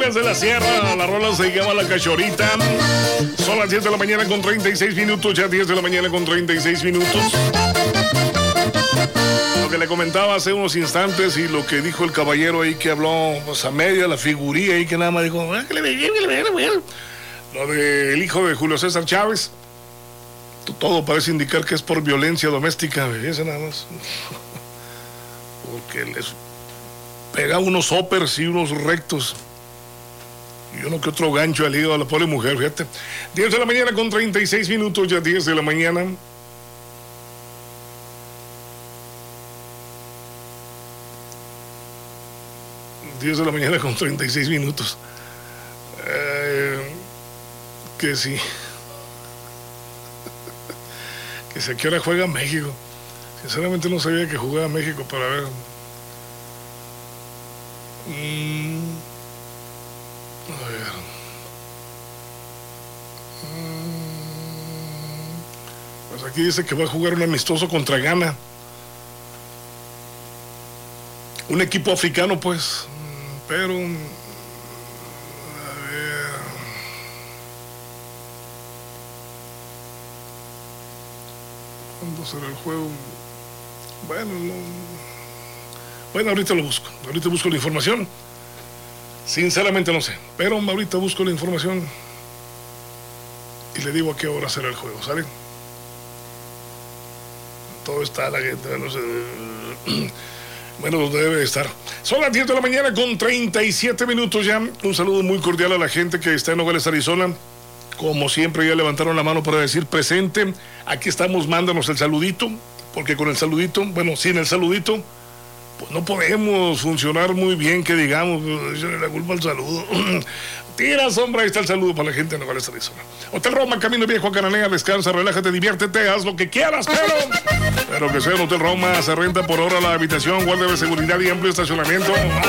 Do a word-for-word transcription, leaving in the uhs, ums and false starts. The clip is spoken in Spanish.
Días de la Sierra, la rola se llama La Cachorita. Son las diez de la mañana con treinta y seis minutos, ya diez de la mañana con treinta y seis minutos. Lo que le comentaba hace unos instantes y lo que dijo el caballero ahí que habló pues, a media, la figuría ahí que nada más dijo, ah, que le ve, que le ve, que le ve. Lo del hijo de Julio César Chávez, todo parece indicar que es por violencia doméstica, ese nada más. Porque les pega unos soppers y unos rectos y uno que otro gancho al hígado a la pobre mujer, fíjate. diez de la mañana con treinta y seis minutos, ya diez de la mañana. diez de la mañana con treinta y seis minutos. Eh, que sí. Que si a qué hora juega México. Sinceramente no sabía que jugaba México para ver. Mm, a ver. Mm, pues aquí dice que va a jugar un amistoso contra Ghana. Un equipo africano, pues. Pero. A ver. ¿Cuándo será el juego? Bueno, no. Bueno, ahorita lo busco. Ahorita busco la información. Sinceramente no sé. Pero ahorita busco la información. Y le digo a qué hora será el juego, ¿sale? Todo está la gente, no sé. Bueno, donde debe estar. Son las diez de la mañana con treinta y siete minutos ya. Un saludo muy cordial a la gente que está en Nogales, Arizona. Como siempre, ya levantaron la mano para decir presente. Aquí estamos, mándanos el saludito. Porque con el saludito, bueno, sin el saludito, pues no podemos funcionar muy bien, que digamos, echarle la culpa al saludo. Tira, sombra, ahí está el saludo para la gente de Nogales, Arizona. Hotel Roma, Camino Viejo, Cananea, descansa, relájate, diviértete, haz lo que quieras, pero... Pero que sea en Hotel Roma, se renta por hora la habitación, guardia de seguridad y amplio estacionamiento.